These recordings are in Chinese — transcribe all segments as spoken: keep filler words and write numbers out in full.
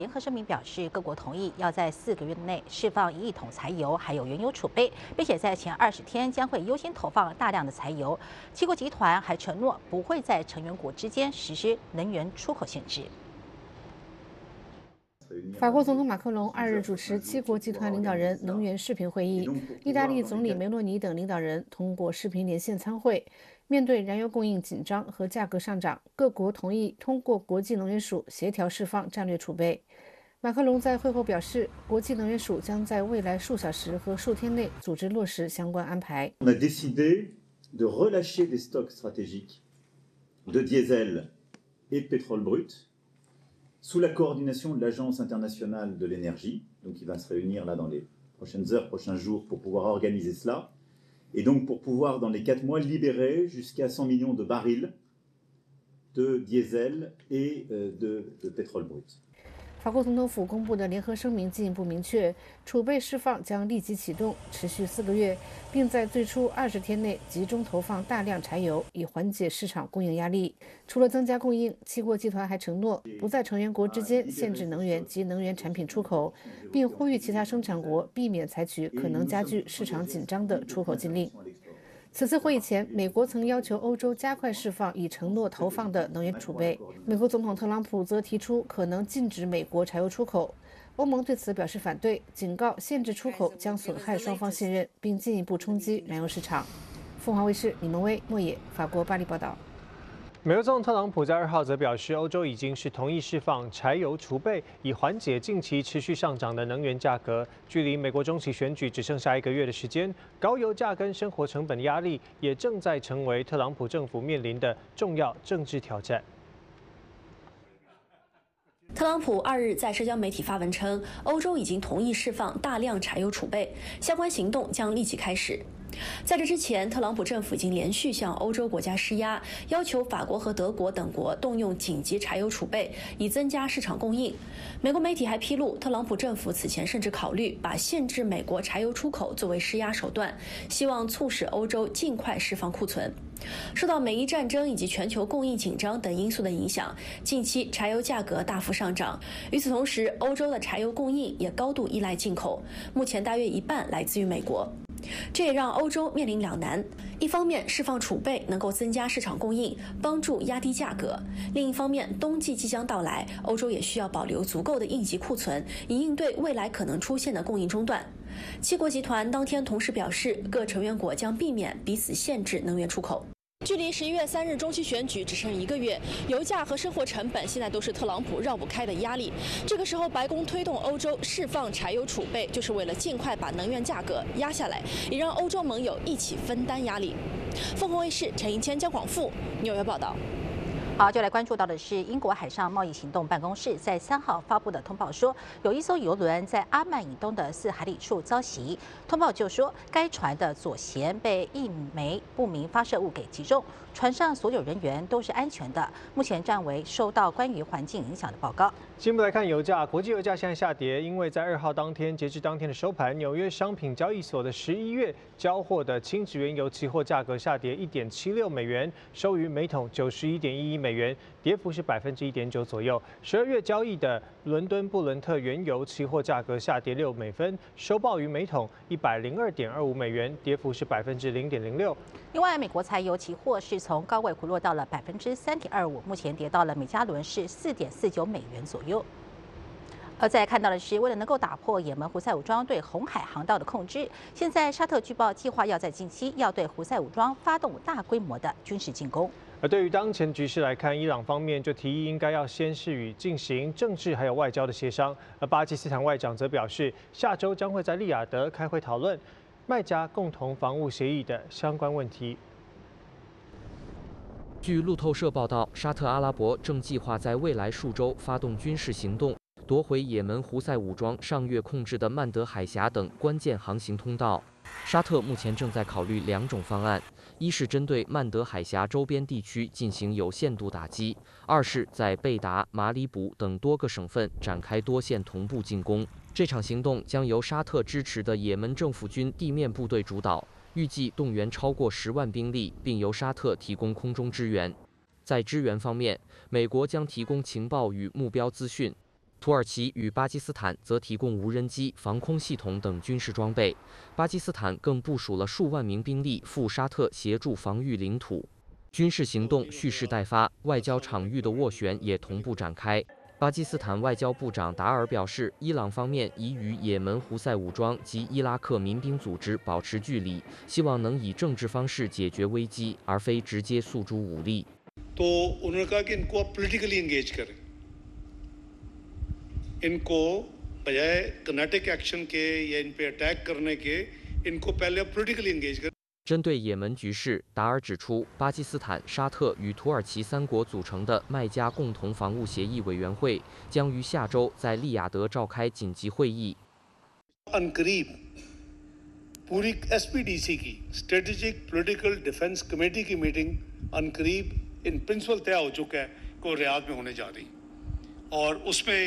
联合声明表示，各国同意要在四个月内释放一亿桶柴油，还有原油储备，并且在前二十天将会优先投放大量的柴油。七国集团还承诺不会在成员国之间实施能源出口限制。 法国总统马克龙二日主持七国集团领导人能源视频会议，意大利总理梅洛尼等领导人通过视频连线参会。面对燃油供应紧张和价格上涨，各国同意通过国际能源署协调释放战略储备。马克龙在会后表示，国际能源署将在未来数小时和数天内组织落实相关安排。 On a décidé de relâcher des stocks stratégiques de diesel et de pétrole brut sous la coordination de l'Agence internationale de l'énergie, donc qui va se réunir là dans les prochaines heures, prochains jours pour pouvoir organiser cela, et donc pour pouvoir dans les quatre mois libérer jusqu'à cent millions de barils de diesel et de, de pétrole brut. 法国总统府公布的联合声明进一步明确，储备释放将立即启动，持续四个月，并在最初二十天内集中投放大量柴油，以缓解市场供应压力。除了增加供应，七国集团还承诺不在成员国之间限制能源及能源产品出口，并呼吁其他生产国避免采取可能加剧市场紧张的出口禁令。此次会议前，美国曾要求欧洲加快释放已承诺投放的能源储备。美国总统特朗普则提出可能禁止美国柴油出口。欧盟对此表示反对，警告限制出口将损害双方信任，并进一步冲击燃油市场。凤凰卫视李蒙威、莫野，法国巴黎报道。 美国总统特朗普在二号则表示，欧洲已经是同意释放柴油储备，以缓解近期持续上涨的能源价格。距离美国中期选举只剩下一个月的时间，高油价跟生活成本的压力也正在成为特朗普政府面临的重要政治挑战。 特朗普二日在社交媒体发文称，欧洲已经同意释放大量柴油储备，相关行动将立即开始。在这之前，特朗普政府已经连续向欧洲国家施压，要求法国和德国等国动用紧急柴油储备，以增加市场供应。美国媒体还披露，特朗普政府此前甚至考虑把限制美国柴油出口作为施压手段，希望促使欧洲尽快释放库存。受到美伊战争以及全球供应紧张等因素的影响，近期柴油价格大幅上涨。与此同时，欧洲的柴油供应也高度依赖进口，目前大约一半来自于美国。这也让欧洲面临两难：一方面释放储备能够增加市场供应，帮助压低价格；另一方面，冬季即将到来，欧洲也需要保留足够的应急库存，以应对未来可能出现的供应中断。七国集团当天同时表示，各成员国将避免彼此限制能源出口。距离十一月三日中期选举只剩一个月，油价和生活成本现在都是特朗普绕不开的压力。这个时候，白宫推动欧洲释放柴油储备，就是为了尽快把能源价格压下来，也让欧洲盟友一起分担压力。凤凰卫视陈银谦、江广富纽约报道。 好，就来关注到的是英国海上贸易行动办公室在三号发布的通报说，有一艘邮轮在阿曼以东的四海里处遭袭。通报就说，该船的左舷被一枚不明发射物给击中，船上所有人员都是安全的，目前暂未收到关于环境影响的报告。 进一步来看油价，国际油价现在下跌，因为在二号当天，截至当天的收盘，纽约商品交易所的十一月交货的轻质原油期货价格下跌一点七六美元，收于每桶九十一点一一美元，跌幅是百分之一点九左右。十二月交易的伦敦布伦特原油期货价格下跌六美分，收报于每桶一百零二点二五美元，跌幅是百分之零点零六。 另外，美国柴油期货是从高位回落到了百分之三点二五，目前跌到了每加仑是四点四九美元左右。而再看到的是，为了能够打破也门胡塞武装对红海航道的控制，现在沙特据报计划要在近期要对胡塞武装发动大规模的军事进攻。 而对于当前局势来看，伊朗方面就提议应该要先是与进行政治还有外交的协商，而巴基斯坦外长则表示，下周将会在利雅得开会讨论麦加共同防务协议的相关问题。 据路透社报道，沙特阿拉伯正计划在未来数周发动军事行动，夺回也门胡塞武装上月控制的曼德海峡等关键航行通道。沙特目前正在考虑两种方案：一是针对曼德海峡周边地区进行有限度打击；二是在贝达、马里卜等多个省份展开多线同步进攻。这场行动将由沙特支持的也门政府军地面部队主导，预计动员超过十万兵力，并由沙特提供空中支援。在支援方面，美国将提供情报与目标资讯。 土耳其与巴基斯坦则提供无人机、防空系统等军事装备。巴基斯坦更部署了数万名兵力赴沙特协助防御领土。军事行动蓄势待发，外交场域的斡旋也同步展开。巴基斯坦外交部长达尔表示，伊朗方面已与也门胡塞武装及伊拉克民兵组织保持距离，希望能以政治方式解决危机，而非直接诉诸武力。 तो उन्होंने कहा कि इनको आप politically engage करें, इनको बजाय kinetic action के या इन पे अटैक करने के, इनको पहले आप पॉलिटिकली एंगेज करें। 针对也门局势，达尔指出，巴基斯坦、沙特与土耳其三国组成的麦加共同防务协议委员会将于下周在利雅得召开紧急会议。 अनकरीब पूरी एस पी डी सी की स्ट्रेटेजिक पॉलिटिकल डिफेंस कमेटी की मीटिंग अनकरीब इन प्रिंसिपल तय हो चुका है को रियाद में होने जा रही, और उसमें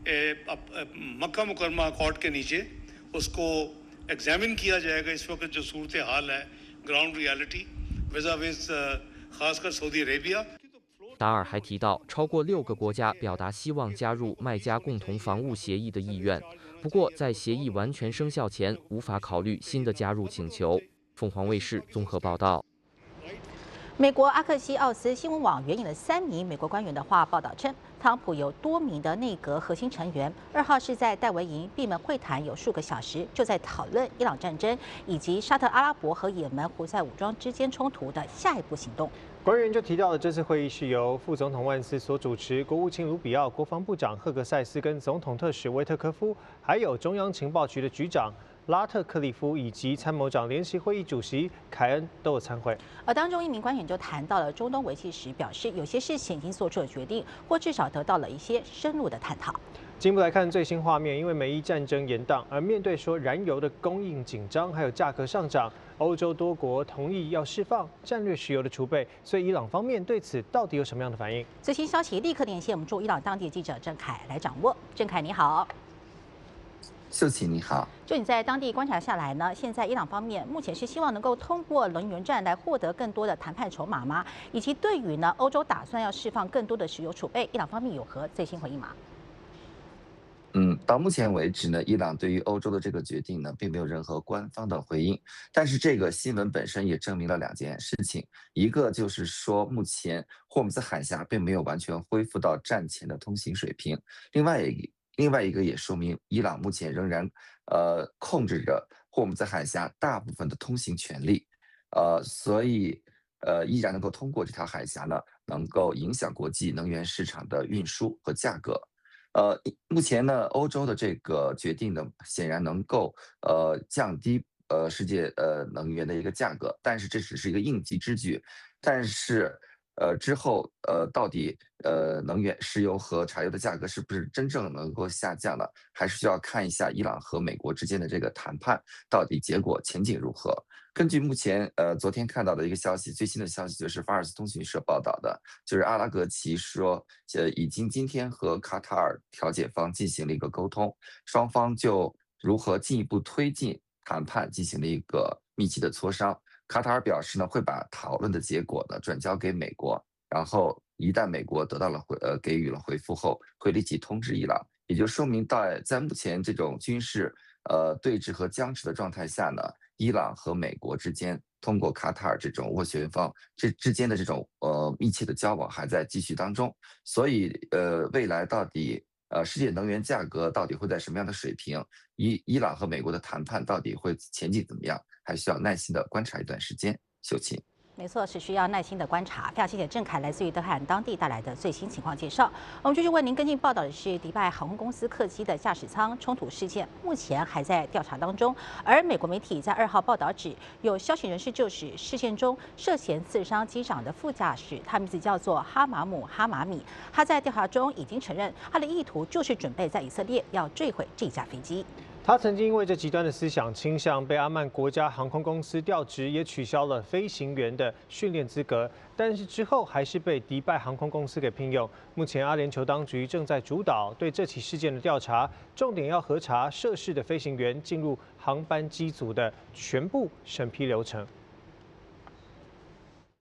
मक्का मुकरमा अकॉर्ड के नीचे उसको एग्जामिन किया जाएगा इस वक्त जो सूरत हाल है ग्राउंड रियलिटी विज़ा विज़ खासकर सऊदी अरेबिया। 达尔还提到，超过六个国家表达希望加入麦加共同防务协议的意愿，不过在协议完全生效前，无法考虑新的加入请求。凤凰卫视综合报道。 美国阿克西奥斯新闻网援引了三名美国官员的话报道称，特朗普有多名的内阁核心成员二号是在戴维营闭门会谈，有数个小时，就在讨论伊朗战争以及沙特阿拉伯和也门胡塞武装之间冲突的下一步行动。 官员就提到了，这次会议是由副总统万斯所主持，国务卿卢比奥、国防部长赫格塞斯跟总统特使维特科夫，还有中央情报局的局长拉特克利夫以及参谋长联席会议主席凯恩都有参会。 而当中一名官员就谈到了中东危机时，表示有些事情已经做出了决定，或至少得到了一些深入的探讨。 进一步来看最新画面，因为美伊战争延宕，而面对说燃油的供应紧张，还有价格上涨，欧洲多国同意要释放战略石油的储备，所以伊朗方面对此到底有什么样的反应？ 最新消息立刻连线我们驻伊朗当地记者郑凯来掌握。郑凯你好。 秀琪你好， 就你在当地观察下来呢，现在伊朗方面目前是希望能够通过能源战来获得更多的谈判筹码吗？以及对于呢欧洲打算要释放更多的石油储备，伊朗方面有何最新回应吗？ 嗯，到目前为止呢，伊朗对于欧洲的这个决定呢，并没有任何官方的回应。但是这个新闻本身也证明了两件事情，一个就是说，目前霍姆兹海峡并没有完全恢复到战前的通行水平。另外一另外一个也说明，伊朗目前仍然呃控制着霍姆兹海峡大部分的通行权利，呃，所以呃依然能够通过这条海峡呢，能够影响国际能源市场的运输和价格。呃，目前呢，欧洲的这个决定呢，显然能够呃降低呃世界呃能源的一个价格，但是这只是一个应急之举。但是呃之后呃到底呃能源石油和柴油的价格是不是真正能够下降呢？还是需要看一下伊朗和美国之间的这个谈判到底结果前景如何。根据目前呃昨天看到的一个消息，最新的消息就是法尔斯通讯社报道的，就是阿拉格齐说，呃已经今天和卡塔尔调解方进行了一个沟通，双方就如何进一步推进谈判进行了一个密集的磋商。卡塔尔表示呢，会把讨论的结果呢转交给美国，然后一旦美国得到了回呃给予了回复后，会立即通知伊朗。也就说明在在目前这种军事呃对峙和僵持的状态下呢，伊朗和美国之间通过卡塔尔这种斡旋方这之间的这种呃密切的交往还在继续当中，所以呃未来到底呃世界能源价格到底会在什么样的水平，伊伊朗和美国的谈判到底会前景怎么样，还需要耐心的观察一段时间。秀琴。 没错，是需要耐心的观察。非常谢谢郑凯来自于德黑兰当地带来的最新情况介绍。我们继续为您跟进报道的是迪拜航空公司客机的驾驶舱冲突事件，目前还在调查当中。而美国媒体在二号报道指，有消息人士就指事件中涉嫌刺伤机长的副驾驶，他名字叫做哈马姆哈马米。他在调查中已经承认，他的意图就是准备在以色列要坠毁这架飞机。 他曾经因为这极端的思想倾向，被阿曼国家航空公司调职，也取消了飞行员的训练资格。但是之后还是被迪拜航空公司给聘用。目前阿联酋当局正在主导对这起事件的调查，重点要核查涉事的飞行员进入航班机组的全部审批流程。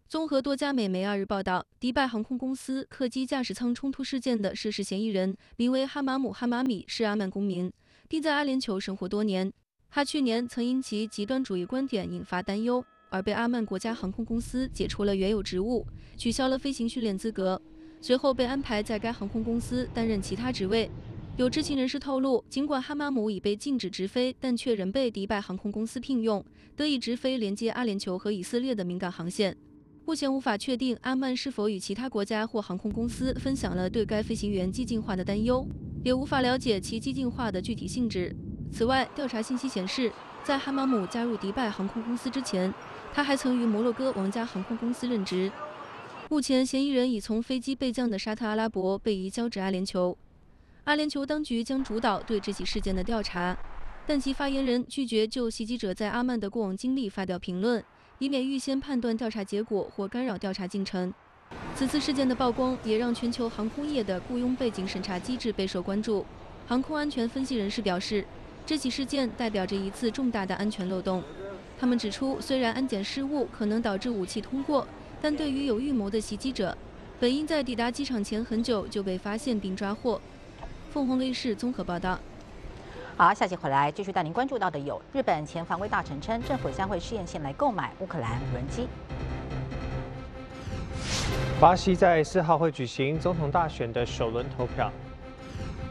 综合多家美媒二日报道，迪拜航空公司客机驾驶舱冲突事件的涉事嫌疑人名为哈马姆·哈马米，是阿曼公民，并在阿联酋生活多年。他去年曾因其极端主义观点引发担忧，而被阿曼国家航空公司解除了原有职务，取消了飞行训练资格，随后被安排在该航空公司担任其他职位。有知情人士透露，尽管哈马姆已被禁止直飞，但却仍被迪拜航空公司聘用，得以直飞连接阿联酋和以色列的敏感航线。目前无法确定阿曼是否与其他国家或航空公司分享了对该飞行员激进化的担忧，也无法了解其激进化的具体性质。此外，调查信息显示，在哈马姆加入迪拜航空公司之前，他还曾于摩洛哥王家航空公司任职。目前，嫌疑人已从飞机备降的沙特阿拉伯被移交至阿联酋。阿联酋当局将主导对这起事件的调查，但其发言人拒绝就袭击者在阿曼的过往经历发表评论，以免预先判断调查结果或干扰调查进程。此次事件的曝光也让全球航空业的雇佣背景审查机制备受关注。航空安全分析人士表示，这起事件代表着一次重大的安全漏洞。他们指出，虽然安检失误可能导致武器通过，但对于有预谋的袭击者，本应在抵达机场前很久就被发现并抓获。凤凰卫视综合报道。 好，下集回来继续带您关注到的有：日本前防卫大臣称，政府将会试验性来购买乌克兰无人机。 巴西在四号会举行总统大选的首轮投票。